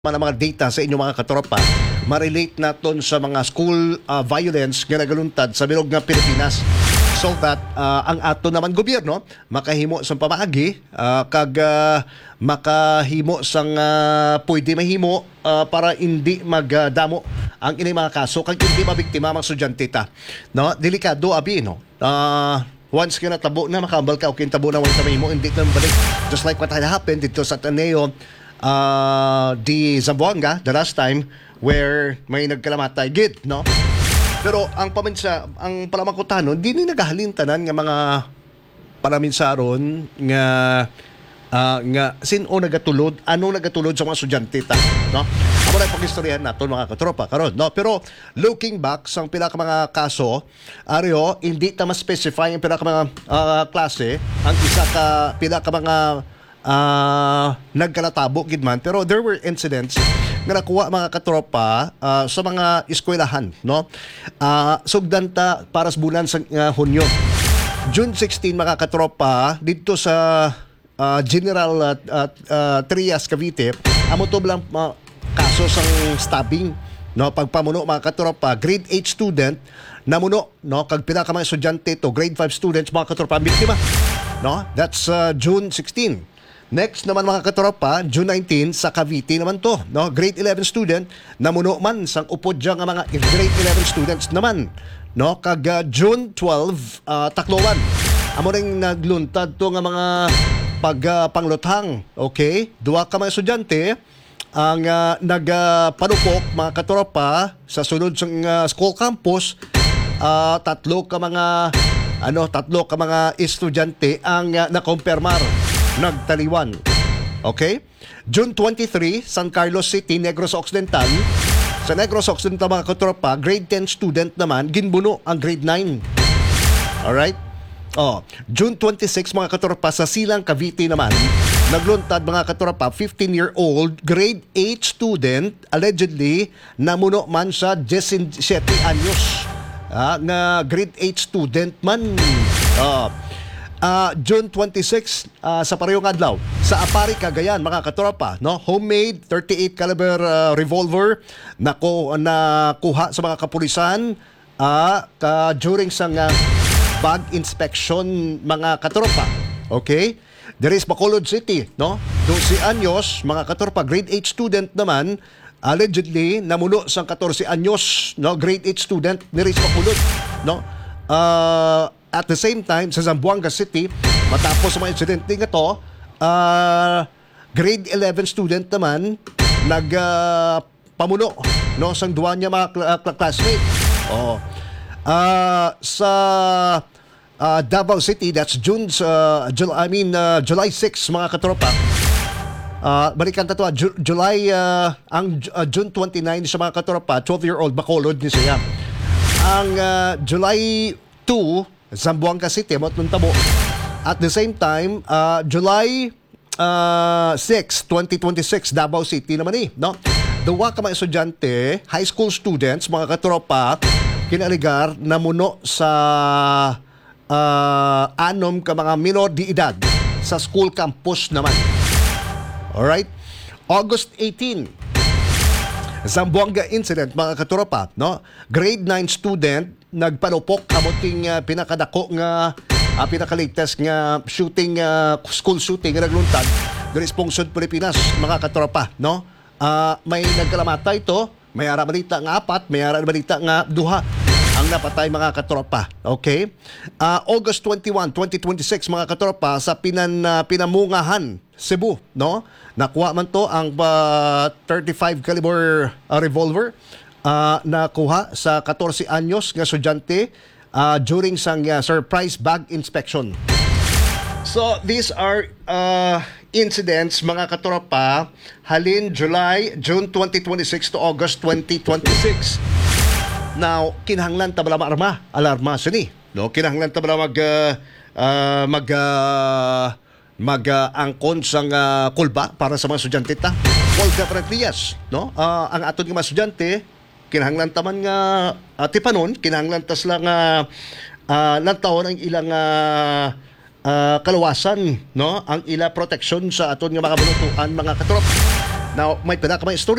mga data sa inyong mga katropa, ma-relate naton sa mga school violence nga nagaluntad sa bilog nga Pilipinas. So that ang ato naman gobyerno makahimo sa pamaagi makahimo sang pwede mahimo para hindi magdamo ang ining mga kaso kag hindi mabiktima mga estudyante ta. No, delikado abi no. Once ka natabo na makambal ka o kintabo na wala mahimo hindi na balik. Just like what had happened dito sa Ateneo di Zamboanga the last time where may nagkalamatay gid no. Pero ang paminsa ang palamangkutanon di ni nagahalintanan nga mga palaminsaron nga sino nagatulod anong nagatulod sa mga estudyante ta no. Amo na pagistoryahan naton mga katropa karon no. Pero looking back sa pila ka mga kaso aryo hindi ta ma-specify ang pila ka mga klase ang isa ka pila ka mga nagkalatabo gid man pero there were incidents nga nakuha mga katropa sa mga eskwelahan no. Sugdan ta para sa bulan sa Hunyo June 16 mga katropa dito sa General Trias Cavite amo to lang kaso sang stabbing no. Pagpamuno mga katropa grade 8 student namuno no kag pila ka mga estudyante to grade 5 students mga katropa biktima no. That's June 16. Next naman mga katropa, June 19 sa Cavite naman to, no? Grade 11 student namuno man sang upod diyan nga mga grade 11 students naman, no? Kag June 12 Tacloban. Amo ring nagluntad to nga mga pagpangluthang, okay? Duha ka mga estudyante ang nagpanupok mga katropa sa sulod sang school campus. Tatlo ka mga estudyante ang nakumpirmar nagtaliwan. Okay? June 23, San Carlos City, Negros Occidental. Sa Negros Occidental mga katropa, grade 10 student naman, ginbuno ang grade 9. Alright? June 26 mga katropa, sa Silang Cavite naman, nagluntad mga katropa, 15-year-old, grade 8 student, allegedly, namuno man sa 17 anyos. Na grade 8 student man. June 26 sa parehong adlaw sa Apari, Cagayan mga katropa no, homemade 38 caliber revolver nakuha sa mga kapulisan during sang bag inspection mga katropa. Okay, there is Bacolod City no, 12 anyos mga katropa, grade 8 student naman allegedly namuno sang 14 anyos no, grade 8 student ni Bacolod no. At the same time, sa Zamboanga City, matapos sa mga insidente nga to, grade 11 student naman, nagpamuno no, sang duwa niya mga classmate. Sa Davao City, that's July 6, mga katropa. Balikan ta to, ang June 29 sa mga katropa, 12-year-old Bacolod ni siya. Ang July 2, Zamboanga City, Motuntabo. At the same time, July 6, 2026, Davao City naman no? Duwa ka mga estudyante, high school students, mga katropa, kinaligar namuno sa anom ka mga minor de edad sa school campus naman. Alright? August 18, Zamboanga incident mga katropa no, grade 9 student nagpanupok amoting pinakadako nga pinakalatest nga shooting school shooting nga nagluntad diri sa Pungsod, Pilipinas mga katropa no. May nagkalamatay to, may ara balita nga 4, may ara balita nga 2 ang napatay mga katropa. Okay? August 21, 2026 mga katropa sa Pinamungahan, Cebu, no? Nakuha man to ang 35 caliber revolver nakuha sa 14 anyos nga estudyante during sang surprise bag inspection. So these are incidents mga katropa halin June 2026 to August 2026. Now, kinahanglan ta bala alarma sini, no? Kinahanglan ta bala angkon sang kulba para sa mga estudyante ta. Well, definitely yes, no? Ang aton nga mga estudyante kinahanglan ta man nga tipanon, kinahanglan ta sila nga lantaon ang ilang kalawasan, no? Ang ila proteksyon sa aton nga mga balutuan mga katrop. Now, may pila ka may istorya